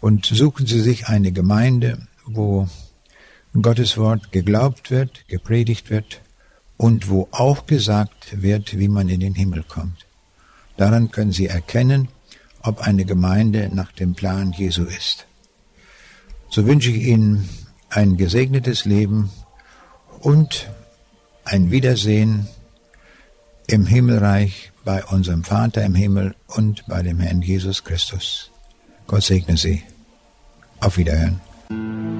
Und suchen Sie sich eine Gemeinde, wo Gottes Wort geglaubt wird, gepredigt wird und wo auch gesagt wird, wie man in den Himmel kommt. Daran können Sie erkennen, ob eine Gemeinde nach dem Plan Jesu ist. So wünsche ich Ihnen ein gesegnetes Leben und ein Wiedersehen im Himmelreich bei unserem Vater im Himmel und bei dem Herrn Jesus Christus. Gott segne Sie. Auf Wiederhören.